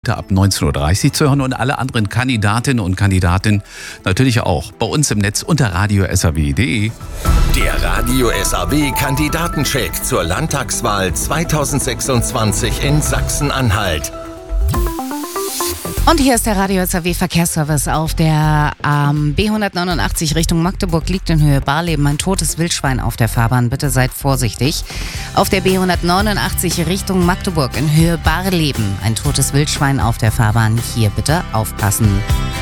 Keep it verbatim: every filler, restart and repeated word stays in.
Ab neunzehn Uhr dreißig zu hören und alle anderen Kandidatinnen und Kandidaten natürlich auch bei uns im Netz unter radio s a w punkt d e. Der Radio S A W Kandidatencheck zur Landtagswahl zweitausendsechsundzwanzig in Sachsen-Anhalt. Und hier ist der Radio S A W Verkehrsservice auf der ähm, B hundertneunundachtzig Richtung Magdeburg, liegt in Höhe Barleben ein totes Wildschwein auf der Fahrbahn. Bitte seid vorsichtig. Auf der B hundertneunundachtzig Richtung Magdeburg in Höhe Barleben ein totes Wildschwein auf der Fahrbahn. Hier bitte aufpassen.